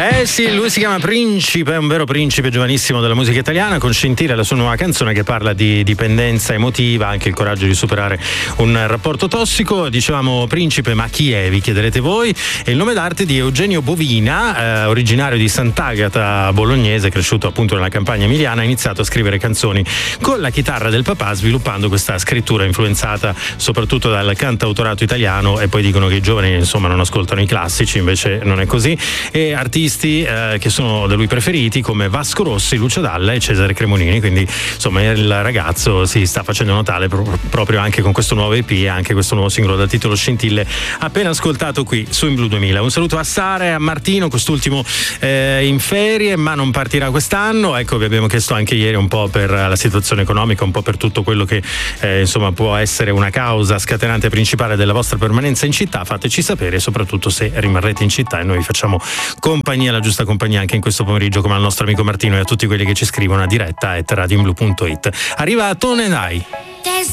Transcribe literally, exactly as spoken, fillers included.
Eh sì, lui si chiama Principe, è un vero principe giovanissimo della musica italiana, con Scintille, la sua nuova canzone che parla di dipendenza emotiva, anche il coraggio di superare un rapporto tossico. Dicevamo Principe, ma chi è? Vi chiederete voi. È il nome d'arte di Eugenio Bovina, eh, originario di Sant'Agata bolognese, cresciuto appunto nella campagna emiliana, ha iniziato a scrivere canzoni con la chitarra del papà, sviluppando questa scrittura influenzata soprattutto dal cantautorato italiano, e poi dicono che i giovani insomma non ascoltano i classici, invece non è così. E artisti eh, che sono da lui preferiti come Vasco Rossi, Lucio Dalla e Cesare Cremonini, quindi insomma il ragazzo si sta facendo notare pro- proprio anche con questo nuovo E P e anche questo nuovo singolo dal titolo Scintille, appena ascoltato qui su In Blu duemila. Un saluto a Sara e a Martino, quest'ultimo eh, in ferie ma non partirà quest'anno. Ecco, vi abbiamo chiesto anche ieri un po' per la situazione economica, un po' per tutto quello che eh, insomma può essere una causa scatenante principale della vostra permanenza in città. Fateci sapere, soprattutto se rimarrete in città, e noi vi facciamo compagnia, la giusta compagnia anche in questo pomeriggio, come al nostro amico Martino e a tutti quelli che ci scrivono a diretta at radioinblu punto it. Arriva Tone Dai.